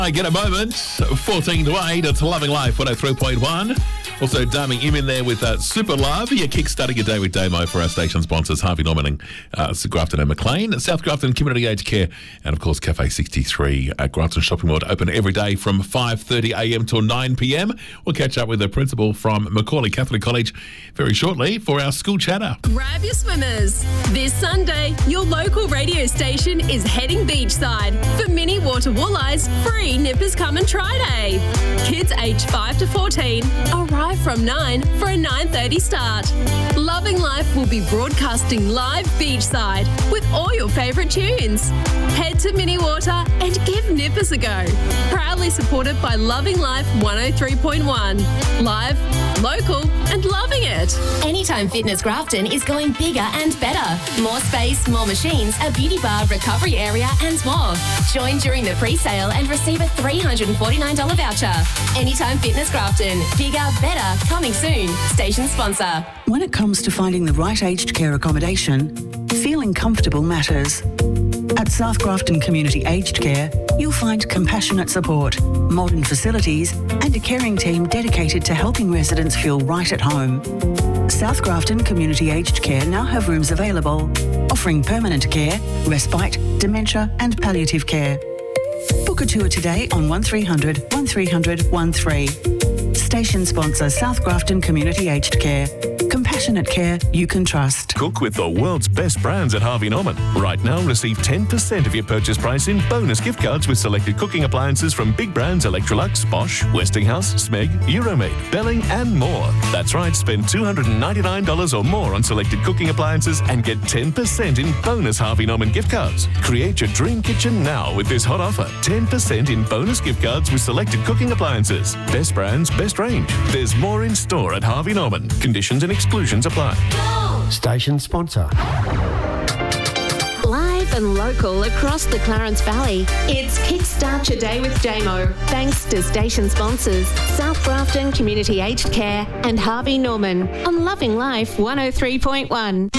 I get a moment. 14 to 8. It's Loving Life 103.1. Also, Daming him in there with Super Love. You're kickstarting your day with Damo for our station sponsors, Harvey Norman and Grafton and McLean, South Grafton Community Aged Care, and of course, Cafe 63 at Grafton Shopping Mall, open every day from 5:30 a.m. till 9 p.m. We'll catch up with the principal from Macaulay Catholic College very shortly for our school chatter. Grab your swimmers. This Sunday, your local radio station is heading beachside for mini water walleyes free Nippers Come and Try Day. Kids aged 5 to 14 arrive from 9 for a 9:30 start. Loving Life will be broadcasting live beachside with all your favourite tunes. Head to Mini Water and give Nippers a go. Proudly supported by Loving Life 103.1. Live, local and loving it. Anytime Fitness Grafton is going bigger and better. More space, more machines, a beauty bar, recovery area and more. Join during the pre-sale and receive a $349 voucher. Anytime Fitness Grafton. Bigger, better, coming soon. Station sponsor. When it comes to finding the right aged care accommodation, feeling comfortable matters. At South Grafton Community Aged Care, you'll find compassionate support, modern facilities, and a caring team dedicated to helping residents feel right at home. South Grafton Community Aged Care now have rooms available, offering permanent care, respite, dementia, and palliative care. Book a tour today on 1300 1300 13. Station sponsor South Grafton Community Aged Care. Compassionate care you can trust. Cook with the world's best brands at Harvey Norman. Right now, receive 10% of your purchase price in bonus gift cards with selected cooking appliances from big brands Electrolux, Bosch, Westinghouse, Smeg, Euromade, Belling and more. That's right, spend $299 or more on selected cooking appliances and get 10% in bonus Harvey Norman gift cards. Create your dream kitchen now with this hot offer. 10% in bonus gift cards with selected cooking appliances. Best brands, best range. There's more in store at Harvey Norman. Conditions and exclusions apply. Station sponsor. Live and local across the Clarence Valley, it's Kickstart Your Day with Damo. Thanks to station sponsors South Grafton Community Aged Care and Harvey Norman on Loving Life 103.1.